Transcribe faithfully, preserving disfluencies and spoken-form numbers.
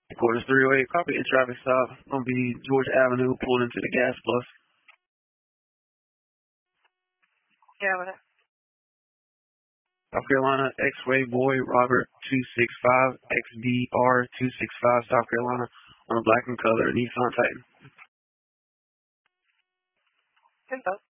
Quarters three oh eight, copy a traffic stop. Gonna be George Avenue, pulled into the gas plus. Yeah, what up? South Carolina, X-Way Boy, Robert two six five, X D R two six five, South Carolina, on a black and color Nissan Titan. Info.